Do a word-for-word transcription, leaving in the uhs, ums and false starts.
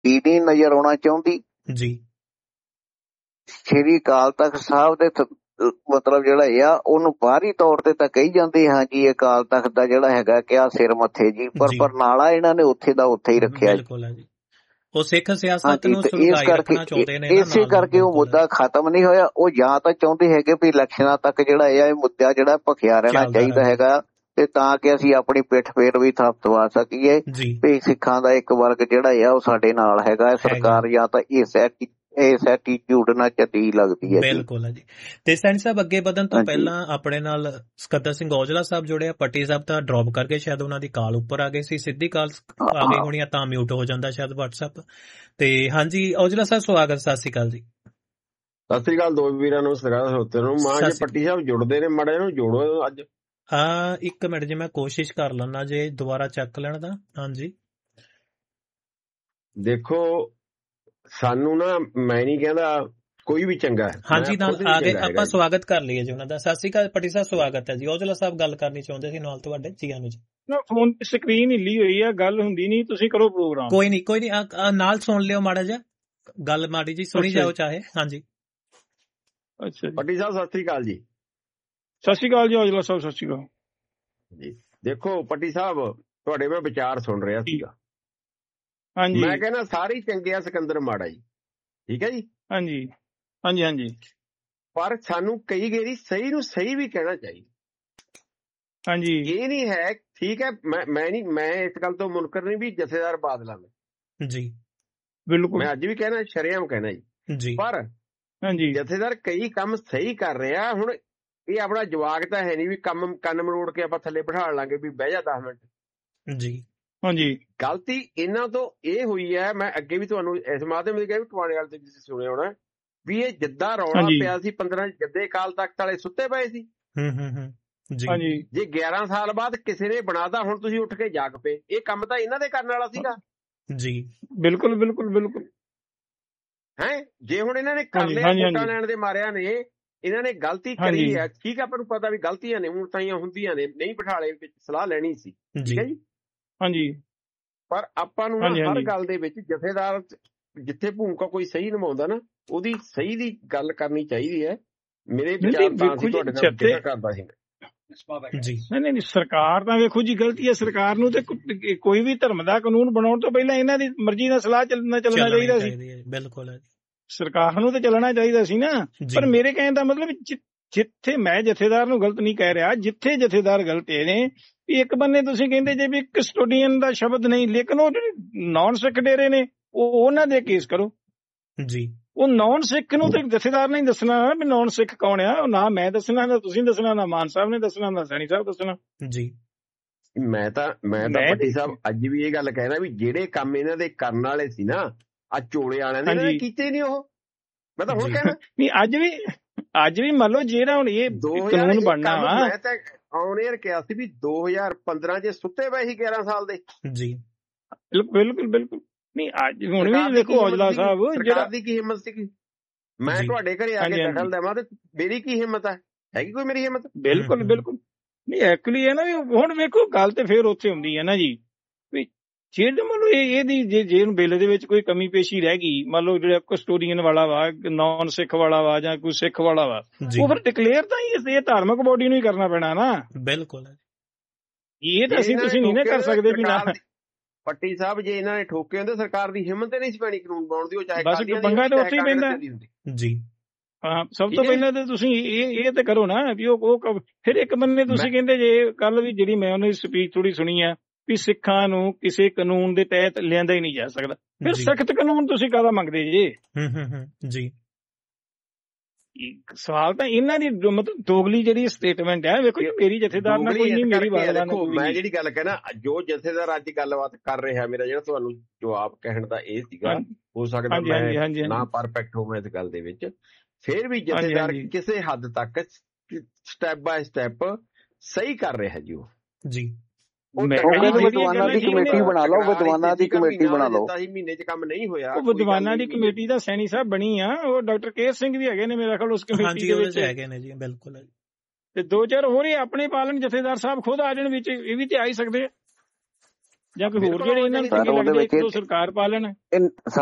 ਵੀ ਨਹੀਂ ਨਜ਼ਰ ਆਉਣਾ ਚਾਹੁੰਦੀ ਜੀ। ਸ਼੍ਰੀ ਅਕਾਲ ਤਖਤ ਸਾਹਿਬ ਦੇ ਮਤਲਬ ਜਿਹੜਾ ਆ ਉਹਨੂੰ ਬਾਹਰੀ ਤੌਰ ਤੇ ਤਾਂ ਕਹੀ ਜਾਂਦੇ ਹਾਂ ਜੀ ਅਕਾਲ ਤਖਤ ਦਾ ਜਿਹੜਾ ਹੈਗਾ ਕਿਆ ਸਿਰ ਮੱਥੇ ਜੀ, ਪਰ ਬਰਨਾਲਾ ਇਹਨਾਂ ਨੇ ਉੱਥੇ ਦਾ ਉੱਥੇ ਹੀ ਰੱਖਿਆ। ਬਿਲਕੁਲ ਹੈ ਜੀ, ਉਹ ਸਿੱਖ ਸਿਆਸਤ ਨੂੰ ਇਸ ਕਰਕੇ ਇਸੇ ਕਰਕੇ ਉਹ ਮੁੱਦਾ ਖਤਮ ਨਹੀਂ ਹੋਇਆ। ਉਹ ਜਾਂ ਤਾਂ ਚਾਹੁੰਦੇ ਹੈਗੇ ਵੀ ਇਲੈਕਸ਼ਨਾਂ ਤੱਕ ਜਿਹੜਾ ਇਹ ਮੁੱਦਾ ਜਿਹੜਾ ਭਖਿਆ ਰਹਿਣਾ ਚਾਹੀਦਾ ਹੈਗਾ, ਤੇ ਤਾਂ ਕਿ ਅਸੀਂ ਆਪਣੀ ਪਿੱਠ ਫੇਰ ਵੀ ਥਾਪਵਾ ਸਕੀਏ ਵੀ ਸਿੱਖਾਂ ਦਾ ਇੱਕ ਵਰਗ ਜਿਹੜਾ ਆ ਉਹ ਸਾਡੇ ਨਾਲ ਹੈਗਾ। ਸਰਕਾਰ ਜਾਂ ਤਾਂ ਇਸ ਇਸ ਐਟੀਟਿਊਡ ਨਾਲ ਚੱਲੀ ਲੱਗਦੀ ਹੈ। ਬਿਲਕੁਲ ਹੈ ਜੀ। ਤੇ ਸੈਣੀ ਸਾਹਿਬ ਅੱਗੇ ਵਧਣ ਤੋਂ ਪਹਿਲਾਂ ਆਪਣੇ ਨਾਲ ਸਕੱਤਰ ਸਿੰਘ ਔਜਲਾ ਸਾਹਿਬ ਜੁੜੇ ਆ। ਪੱਟੀ ਸਾਹਿਬ ਤਾਂ ਡਰੋਪ ਕਰਕੇ ਸ਼ਾਇਦ ਉਹਨਾਂ ਦੀ ਕਾਲ ਉੱਪਰ ਆ ਗਈ ਸੀ, ਸਿੱਧੀ ਕਾਲ ਆ ਗਈ ਹੋਣੀ ਆ ਤਾਂ ਮਿਊਟ ਹੋ ਜਾਂਦਾ ਸ਼ਾਇਦ WhatsApp ਤੇ। ਹਾਂਜੀ ਔਜਲਾ ਸਾਹਿਬ ਸਵਾਗਤ, ਸਤਿ ਸ਼੍ਰੀ ਅਕਾਲ ਜੀ। ਸਤਿ ਸ਼੍ਰੀ ਅਕਾਲ ਦੋ ਵੀਰਾਂ ਨੂੰ, ਸਰੋਤੇ ਨੂੰ। ਮਾਂ ਜੇ ਪੱਟੀ ਸਾਹਿਬ ਜੁੜਦੇ ਨੇ ਮੜੇ ਨੂੰ ਜੋੜੋ ਅੱਜ। ਹਾਂ ਇੱਕ ਮਿੰਟ ਜੀ ਮੈਂ ਕੋਸ਼ਿਸ਼ ਕਰ ਲੈਣਾ ਜੇ ਦੁਬਾਰਾ ਚੱਕ ਲੈਣ ਦਾ। ਹਾਂਜੀ ਦੇਖੋ ਸਾਨੂੰ ਨਾ, ਮੈਂ ਨਹੀਂ ਕਹਿੰਦਾ ਕੋਈ ਵੀ ਚੰਗਾ ਹੈ। ਹਾਂਜੀ ਨਾਲ ਆ ਗਏ ਆਪਾਂ ਸਵਾਗਤ ਕਰ ਲਈਏ ਜੀ ਉਹਨਾਂ ਦਾ। ਸਤਿ ਸ਼੍ਰੀ ਅਕਾਲ ਪੱਟੀ ਸਾਹਿਬ, ਸਵਾਗਤ ਹੈ ਜੀ। ਔਜਲਾ ਸਾਹਿਬ ਗੱਲ ਕਰਨੀ ਚਾਹੁੰਦੇ ਸੀ ਨਾਲ ਤੁਹਾਡੇ ਜੀ। ਨੂੰ ਜੀ ਫੋਨ ਸਕਰੀਨ ਹਿੱਲੀ ਹੋਈ ਆ, ਗੱਲ ਹੁੰਦੀ ਨਹੀਂ, ਤੁਸੀਂ ਕਰੋ ਪ੍ਰੋਗਰਾਮ। ਕੋਈ ਨਹੀਂ ਕੋਈ ਨਹੀਂ, ਨਾਲ ਸੁਣ ਲਿਓ ਮਾੜਾ ਜਿਹਾ ਗੱਲ, ਮਾੜੀ ਜੀ ਸੁਣੀ ਜਾਓ ਚਾਹੇ। ਹਾਂਜੀ ਅੱਛਾ ਪੱਟੀ ਸਾਹਿਬ ਸਤਿ ਸ਼੍ਰੀ ਅਕਾਲ ਜੀ। ਸਤਿ ਸ਼੍ਰੀ ਅਕਾਲ ਜੀ ਔਜਲਾ ਸਾਹਿਬ, ਸਤਿ ਸ਼੍ਰੀ ਅਕਾਲ ਜੀ। ਦੇਖੋ ਪੱਟੀ ਸਾਹਿਬ ਤੁਹਾਡੇ ਮੈਂ ਵਿਚਾਰ ਸੁਣ ਰਿਹਾ ਸੀਗਾ। ਹਾਂਜੀ ਮੈਂ ਕਹਿੰਦਾ ਸਾਰੇ ਚੰਗੇ ਆ, ਸਿਕੰਦਰ ਮਾੜਾ ਜੀ, ਠੀਕ ਹੈ ਜੀ। ਹਾਂਜੀ ਹਾਂਜੀ ਹਾਂਜੀ ਪਰ ਸਾਨੂੰ ਕਈ ਗੇਰੀ ਸਹੀ ਨੂੰ ਸਹੀ ਵੀ ਕਹਿਣਾ ਚਾਹੀਦਾ। ਹਾਂਜੀ ਇਹ ਨਹੀਂ ਹੈ, ਠੀਕ ਹੈ, ਮੈਂ ਮੈਂ ਨਹੀਂ ਮੈਂ ਇਸ ਗੱਲ ਤੋਂ ਮੁਨਕਰ ਨਹੀਂ ਵੀ ਜਥੇਦਾਰ ਬਾਦਲਾਂ ਮੈਂ ਜੀ ਬਿਲਕੁਲ ਮੈਂ ਅੱਜ ਵੀ ਕਹਿਣਾ, ਸ਼ਰੇਆਮ ਕਹਿਣਾ ਜੀ। ਪਰ ਹਾਂਜੀ ਜਥੇਦਾਰ ਕਈ ਕੰਮ ਸਹੀ ਕਰ ਰਿਹਾ। ਹੁਣ ਇਹ ਆਪਣਾ ਜਵਾਕ ਤਾਂ ਹੈ ਨਹੀਂ ਵੀ ਕੰਮ ਕੰਨ ਮਰੋੜ ਕੇ ਆਪਾਂ ਥੱਲੇ ਬਿਠਾ ਲਾਂਗੇ ਵੀ ਬਹਿ ਜਾ ਦਸ ਮਿੰਟ ਜੀ। ਹਾਂਜੀ ਗਲਤੀ ਇਹਨਾਂ ਤੋਂ ਇਹ ਹੋਈ ਹੈ, ਮੈਂ ਅੱਗੇ ਵੀ ਤੁਹਾਨੂੰ ਇਸ ਮਾਧਿਅਮ ਤੇ ਕਿਹਾ ਵੀ ਟਵਾਣੇ ਵਾਲੇ ਤੇ ਤੁਸੀਂ ਸੁਣਿਆ ਹੋਣਾ ਵੀ ਇਹ ਜਿੱਦਾਂ ਰੌਲਾ ਪਿਆ ਸੀ ਪੰਦਰਾਂ ਜੱਦੇ ਅਕਾਲ ਤਖਤ ਵਾਲੇ ਸੁੱਤੇ ਪਏ ਸੀ। ਜੇ ਗਿਆਰਾਂ ਸਾਲ ਬਾਅਦ ਕਿਸੇ ਨੇ ਬਣਾਤਾ ਹੁਣ ਤੁਸੀਂ ਉੱਠ ਕੇ ਜਾਗ ਪਏ, ਇਹ ਕੰਮ ਤਾਂ ਇਹਨਾਂ ਦੇ ਕਰਨ ਵਾਲਾ ਸੀਗਾ ਜੀ। ਬਿਲਕੁਲ ਬਿਲਕੁਲ ਬਿਲਕੁਲ ਹੈ ਜੇ ਹੁਣ ਇਹਨਾਂ ਨੇ ਕਰ ਲਿਆ ਵੋਟਾਂ ਲੈਣ ਦੇ ਮਾਰਿਆਂ ਨੇ, ਇਹਨਾਂ ਨੇ ਗਲਤੀ ਕਰੀ ਹੈ, ਠੀਕ ਹੈ, ਆਪਾਂ ਨੂੰ ਪਤਾ ਵੀ ਗਲਤੀਆਂ ਨੇ ਹੁਣ ਤਾਈਆਂ ਹੁੰਦੀਆਂ ਨੇ, ਨਹੀਂ ਬਿਠਾਲੇ ਵਿੱਚ ਸਲਾਹ ਲੈਣੀ ਸੀ, ਠੀਕ ਹੈ ਜੀ। ਹਾਂਜੀ ਪਰ ਆਪਾਂ ਨੂੰ ਹਰ ਗੱਲ ਦੇ ਵਿੱਚ ਜਥੇਦਾਰ ਜਿੱਥੇ ਭੂਮਿਕਾ ਕੋਈ ਸਹੀ ਨਿਭਾਉਂਦਾ ਨਾ ਉਹਦੀ ਸਹੀ ਦੀ ਗੱਲ ਕਰਨੀ ਚਾਹੀਦੀ ਹੈ। ਮੇਰੇ ਵਿਚਾਰ ਤਾਂ ਅਸੀਂ ਤੁਹਾਡੇ ਨਾਲ ਜ਼ਿਕਰ ਕਰਦਾ ਸੀ ਜੀ। ਨਹੀਂ ਨਹੀਂ ਸਰਕਾਰ ਤਾਂ ਵੇਖੋ ਜੀ ਗਲਤੀ ਹੈ ਸਰਕਾਰ ਨੂੰ, ਤੇ ਕੋਈ ਵੀ ਧਰਮ ਦਾ ਕਾਨੂੰਨ ਬਣਾਉਣ ਤੋਂ ਪਹਿਲਾਂ ਇਹਨਾਂ ਦੀ ਮਰਜ਼ੀ ਨਾਲ ਸਲਾਹ ਚੱਲਣਾ ਚੱਲਣਾ ਚਾਹੀਦਾ ਸੀ। ਬਿਲਕੁਲ ਸਰਕਾਰ ਨੂੰ ਤਾਂ ਚੱਲਣਾ ਚਾਹੀਦਾ ਸੀ ਨਾ। ਪਰ ਮੇਰੇ ਕਹਿਣ ਦਾ ਮਤਲਬ ਜਿੱਥੇ ਮੈਂ ਜਥੇਦਾਰ ਨੂੰ ਗਲਤ ਨਹੀਂ ਕਹਿ ਰਿਹਾ, ਜਿੱਥੇ ਜਥੇਦਾਰ ਗਲਤ ਇਹ ਨੇ ਵੀ ਇੱਕ ਬੰਨੇ ਤੁਸੀਂ ਕਹਿੰਦੇ ਜੇ ਵੀ ਕਸਟੋਡੀਅਨ ਦਾ ਸ਼ਬਦ ਨਹੀਂ, ਲੇਕਿਨ ਉਹ ਜਿਹੜੇ ਨਾਨ ਸਿੱਖ ਡੇਰੇ ਨੇ ਉਹ ਉਹਨਾਂ ਦੇ ਕੇਸ ਕਰੋ ਜੀ। ਉਹ ਨਾਨ ਸਿੱਖ ਨੂੰ ਤੇ ਜਥੇਦਾਰ ਨੇ ਦੱਸਣਾ ਵੀ ਨਾਨ ਸਿੱਖ ਕੌਣ ਆ, ਨਾ ਮੈਂ ਦੱਸਣਾ, ਨਾ ਤੁਸੀਂ ਦੱਸਣਾ, ਨਾ ਮਾਨ ਸਾਹਿਬ ਨੇ ਦੱਸਣਾ, ਨਾ ਸੈਣੀ ਸਾਹਿਬ ਦੱਸਣਾ ਜੀ। ਮੈਂ ਤਾਂ ਮੈਂ ਤਾਂ ਪੱਟੀ ਸਾਹਿਬ ਅੱਜ ਵੀ ਇਹ ਗੱਲ ਕਹਿਣਾ ਵੀ ਜਿਹੜੇ ਕੰਮ ਇਹਨਾਂ ਦੇ ਕਰਨ ਵਾਲੇ ਸੀ ਨਾ ਆ ਚੋਲੇ ਵਾਲਿਆਂ ਨੇ ਕੀਤੇ ਨਹੀਂ, ਉਹ ਮੈਂ ਤਾਂ ਹੁਣ ਕਹਿਣਾ ਨਹੀਂ। ਅੱਜ ਵੀ ਅੱਜ ਵੀ ਮੰਨ ਲਓ ਜਿਹੜਾ ਹੁਣ ਇਹ ਕਾਨੂੰਨ ਬਣਨਾ ਵਾ, ਮੈਂ ਤਾਂ ਆਨ ਏਅਰ ਕਿਹਾ ਸੀ ਵੀ ਦੋ ਹਜ਼ਾਰ ਪੰਦਰਾਂ ਚ ਸੁੱਤੇ ਪਏ ਸੀ ਗਿਆਰਾਂ ਸਾਲ ਦੇ ਜੀ। ਬਿਲਕੁਲ ਬਿਲਕੁਲ ਨਹੀਂ ਅੱਜ ਹੁਣ ਵੀ ਦੇਖੋ ਔਜਲਾ ਸਾਹਿਬ ਸਰਕਾਰ ਦੀ ਕੀ ਹਿੰਮਤ ਸੀ, ਮੈਂ ਤੁਹਾਡੇ ਘਰੇ ਆ ਕੇ ਦਖਲ ਦੇਵਾਂ ਤੇ ਮੇਰੀ ਕੀ ਹਿੰਮਤ ਹੈ, ਹੈਗੀ ਕੋਈ ਮੇਰੀ ਹਿੰਮਤ? ਬਿਲਕੁਲ ਬਿਲਕੁਲ ਨਹੀਂ। ਐਕਚੁਅਲੀ ਹੈ ਨਾ ਵੀ ਹੁਣ ਵੇਖੋ ਗੱਲ ਤੇ ਫੇਰ ਉੱਥੇ ਹੁੰਦੀ ਹੈ ਨਾ ਜੀ ਵੀ ਜੇ ਮੰਨ ਲਓ ਇਹ ਇਹਦੀ ਜੇ ਜੇ ਬਿੱਲ ਦੇ ਵਿੱਚ ਕੋਈ ਕਮੀ ਪੇਸ਼ੀ ਰਹਿ ਗਈ, ਮੰਨ ਲਓ ਜਿਹੜਾ ਕਸਟੋਡੀਅਨ ਵਾਲਾ ਵਾ, ਨਾਨ ਸਿੱਖ ਵਾਲਾ ਵਾ ਜਾਂ ਕੋਈ ਸਿੱਖ ਵਾਲਾ ਵਾ, ਉਹ ਫਿਰ ਡਿਕਲੇਅਰ ਤਾਂ ਹੀ ਇਹ ਧਾਰਮਿਕ ਬੋਡੀ ਨੂੰ ਹੀ ਕਰਨਾ ਪੈਣਾ ਨਾ। ਬਿਲਕੁਲ ਇਹ ਤਾਂ ਅਸੀਂ ਤੁਸੀਂ ਨਹੀਂ ਨਾ ਕਰ ਸਕਦੇ ਵੀ ਨਾ। ਪੱਟੀ ਸਾਹਿਬ ਜੇ ਇਹਨਾਂ ਨੇ ਠੋਕੇ ਹੁੰਦੇ ਸਰਕਾਰ ਦੀ ਹਿੰਮਤ ਨਹੀਂ ਸੀ ਪੈਣੀ ਕਾਨੂੰਨ ਬਣਾਉਣ ਦੀ, ਉਹ ਚਾਹੇ ਬਸ ਪੰਗਾ ਤਾਂ ਉੱਥੇ ਹੀ ਪੈਂਦਾ ਜੀ। ਹਾਂ ਸਭ ਤੋਂ ਪਹਿਲਾਂ ਤਾਂ ਤੁਸੀਂ ਇਹ ਇਹ ਤਾਂ ਕਰੋ ਨਾ ਵੀ ਉਹ ਫਿਰ ਇੱਕ ਬੰਨੇ ਤੁਸੀਂ ਕਹਿੰਦੇ ਜੇ ਕੱਲ ਵੀ ਜਿਹੜੀ ਮੈਂ ਉਹਨਾਂ ਦੀ ਸਪੀਚ ਥੋੜੀ ਸੁਣੀ ਆ ਵੀ ਸਿੱਖਾਂ ਨੂੰ ਕਿਸੇ ਕਾਨੂੰਨ ਦੇ ਤਹਿਤ ਲਿਆਂਦਾ ਹੀ ਨਹੀਂ ਜਾ ਸਕਦਾ, ਫਿਰ ਸਖਤ ਕਾਨੂੰਨ ਤੁਸੀਂ ਕਾਹਦਾ ਮੰਗਦੇ ਜੇ ਜੀ। ਸਵਾਲ ਤਾਂ ਇਹਨਾਂ ਦੀ ਮਤਲਬ ਦੋਗਲੀ ਜਿਹੜੀ ਸਟੇਟਮੈਂਟ ਹੈ, ਵੇਖੋ ਮੇਰੀ ਜਥੇਦਾਰ ਨਾਲ ਕੋਈ ਨਹੀਂ, ਮੇਰੀ ਬਾਦਲਾਂ ਨਾਲ ਕੋਈ। ਮੈਂ ਜਿਹੜੀ ਗੱਲ ਕਹਿਣਾ, ਜੋ ਜਥੇਦਾਰ ਅੱਜ ਗੱਲਬਾਤ ਕਰ ਰਿਹਾ, ਮੇਰਾ ਜਿਹੜਾ ਤੁਹਾਨੂੰ ਜਵਾਬ ਕਹਿਣ ਦਾ ਇਹ ਸੀਗਾ, ਹੋ ਸਕਦਾ ਮੈਂ ਨਾ ਪਰਫੈਕਟ ਹੋਵਾਂ ਇਸ ਗੱਲ ਦੇ ਵਿੱਚ, ਫਿਰ ਵੀ ਜਥੇਦਾਰ ਕਿਸੇ ਹੱਦ ਤੱਕ ਸਟੈਪ ਬਾਏ ਸਟੈਪ ਸਹੀ ਕਰ ਰਿਹਾ ਜੀ ਉਹ ਜੀ। ਵਿਦਵਾਨਾਂ ਦੀ ਕਮੇਟੀ ਬਣਾ ਲਓ, ਵਿਦਵਾਨਾਂ ਦੀ ਕਮੇਟੀ ਬਣਾ ਲਓ। ਮਹੀਨੇ ਚ ਕੰਮ ਨਹੀਂ ਹੋਇਆ, ਉਹ ਵਿਦਵਾਨਾਂ ਦੀ ਕਮੇਟੀ ਦਾ ਸੈਣੀ ਸਾਹਿਬ ਬਣੀ ਆ, ਉਹ ਡਾਕਟਰ ਕੇਰ ਸਿੰਘ ਵੀ ਹੈਗੇ ਨੇ ਮੇਰਾ ਖਿਆਲ ਉਸ ਕਮੇਟੀ ਦੇ ਵਿੱਚ ਹੈਗੇ ਨੇ ਜੀ। ਬਿਲਕੁਲ ਤੇ ਦੋ ਚਾਰ ਹੋਰ ਹੀ ਆਪਣੇ ਪਾਲਣ ਜਥੇਦਾਰ ਸਾਹਿਬ ਖੁਦ ਆ ਜਾਣ ਵਿੱਚ, ਇਹ ਵੀ ਤੇ ਆ ਹੀ ਸਕਦੇ ਆ। ਜਾਂ ਕੋਈ ਹੋਰ ਜਿਹੜੇ ਇਹਨਾਂ ਨੂੰ ਚੰਗੇ ਲੱਗਦੇ ਇੱਕ ਦੋ ਸਰਕਾਰ ਪਾ ਲੈਣ।